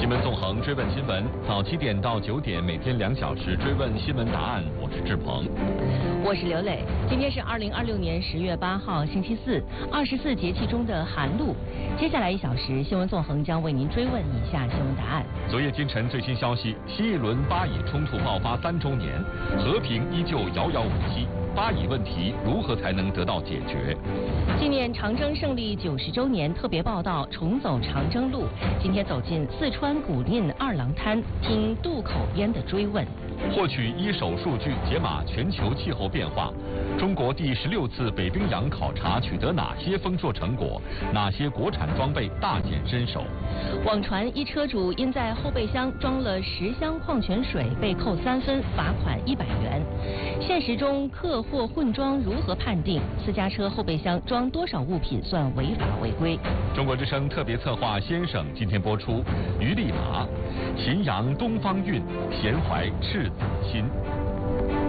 新闻纵横追问新闻，早7点到9点，每天2小时追问新闻答案。我是志鹏， 我是刘磊。今天是2026年10月8号，星期四，24节气中的寒露。接下来1小时，新闻纵横将为您追问以下新闻答案。 昨夜今晨最新消息，新一轮巴以冲突爆发3周年，和平依旧遥遥无期。巴以问题如何才能得到解决？ 纪念长征胜利90周年特别报道，重走长征路。今天走进四川古蔺二郎滩，听渡口边的追问。 获取一手数据，解码全球气候变化。中国第16次北冰洋考察取得哪些丰硕成果？哪些国产装备大显身手？ 网传一车主因在后备箱装了10箱矿泉水被扣3分，罚款100元。现实中客货混装如何判定？私家车后备箱装多少物品算违法违规？ 中国之声特别策划先生今天播出。于丽麻，秦阳东方韵，闲怀赤子心。